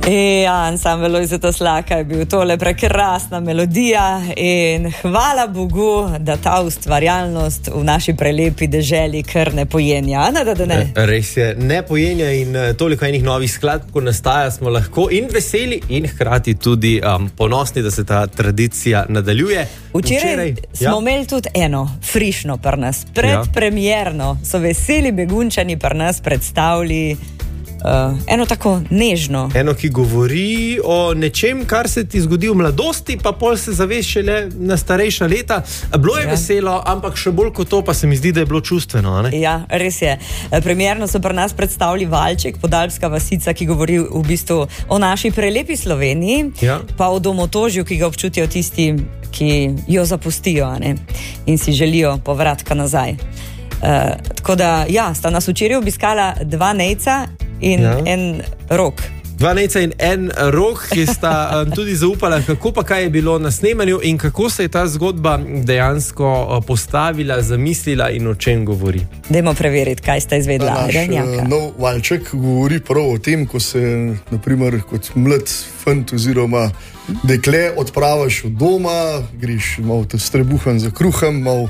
Ja, ansambel Lojzeta Slaka je bil tole prekrasna melodija in hvala Bogu, da ta ustvarjalnost v naši prelepi deželi kar ne pojenja. Ne? Res je, ne pojenja in toliko enih novih skladb, ko nastaja, smo lahko in veseli in hkrati tudi ponosni, da se ta tradicija nadaljuje. Včeraj smo imeli tudi eno frišno pri nas, predpremierno so Veseli begunčani pri nas predstavili eno tako nežno. Eno, ki govori o nečem, kar se ti zgodi v mladosti, pa pol se zaveš šele na starejša leta. Bilo je veselo, ampak še bolj kot to, pa se mi zdi, da je bilo čustveno. Ne? Ja, res je. Premierno so pri nas predstavili Valček, podalpska vasica, ki govori v bistvu o naši prelepi Sloveniji, pa o domotožju, ki ga občutijo tisti, ki jo zapustijo, ne? In si želijo povratka nazaj. Tako da, sta nas včeraj obiskala dva nejca in en Rok. Dva nejca in en Rok, ki sta tudi zaupala, kako pa kaj je bilo na snemanju in kako se je ta zgodba dejansko postavila, zamislila in o čem govori. Dajmo preveriti, kaj sta izvedela. Nov Valček govori prav o tem, ko se, naprimer, kot mlad fant oziroma dekle odpravaš od doma, greš malo strebuhan za kruhem, malo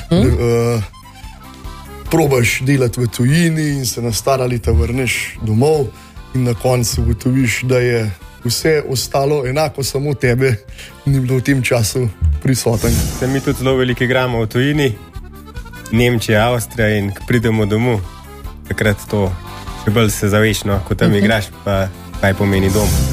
probaš delati v tujini in se na stara leta vrneš domov in na koncu ugotoviš, da je vse ostalo enako, samo tebe ni bilo v tem času prisoten. Se mi tudi zelo veliko igramo v tujini, Nemčija, Avstrija, in ko pridemo domov, takrat to še bolj se zaveš, ko tam igraš, pa kaj pomeni dom.